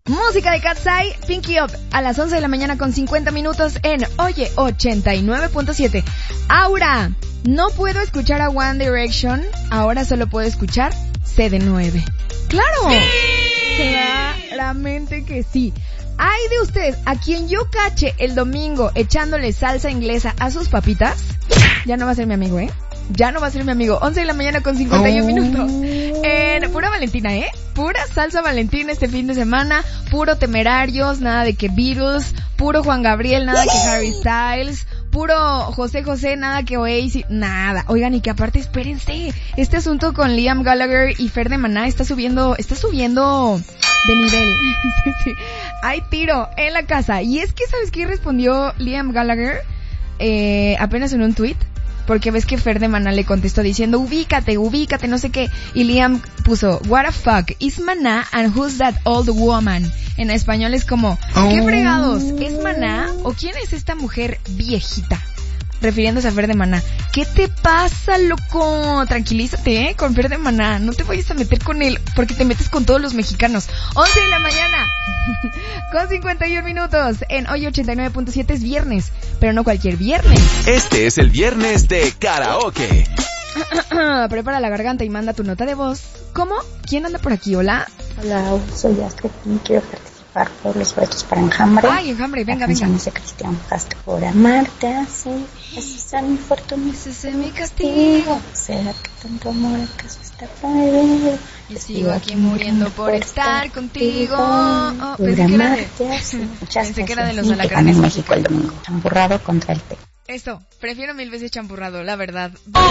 Música de Katsai, Pinky Up, a las 11 de la mañana con 50 minutos en Oye 89.7. Aura, no puedo escuchar a One Direction, ahora solo puedo escuchar CD9. ¡Claro! ¡Sí! Claramente que sí. Ay de usted, a quien yo cache el domingo echándole salsa inglesa a sus papitas, ya no va a ser mi amigo, Ya no va a ser mi amigo. 11 de la mañana con 51 minutos. En pura Valentina, Pura salsa Valentina este fin de semana. Puro Temerarios, nada de que Beatles. Puro Juan Gabriel, nada que Harry Styles. Puro José José, nada que Oasis. Nada. Oigan, y que aparte, espérense. Este asunto con Liam Gallagher y Fer de Maná está subiendo de nivel. Sí. Hay tiro en la casa. Y es que, ¿sabes qué respondió Liam Gallagher? Apenas en un tweet. Porque ves que Fer de Maná le contestó diciendo, ubícate, no sé qué. Y Liam puso, what the fuck, is Maná and who's that old woman? En español es como, ¿qué fregados? ¿Es Maná o quién es esta mujer viejita? Refiriéndose a Fer de Maná. ¿Qué te pasa, loco? Tranquilízate, con Fer de Maná. No te vayas a meter con él, porque te metes con todos los mexicanos. 11 de la mañana, con 51 minutos. En Hoy 89.7 es viernes, pero no cualquier viernes. Este es el viernes de karaoke. Prepara la garganta y manda tu nota de voz. ¿Cómo? ¿Quién anda por aquí? ¿Hola? Hola, soy Astrid y quiero participar por los boletos para Enjambre. Ay, Enjambre, venga. Dice Cristian Castro, por amarte así, ese es mi fortuna, ese es mi castigo. ¿Será que tanto amor acaso está prohibido? Yo sigo aquí muriendo por estar contigo. Pensé que era de los alacranes. En México el domingo, champurrado contra el té. Esto, prefiero 1000 veces champurrado, la verdad.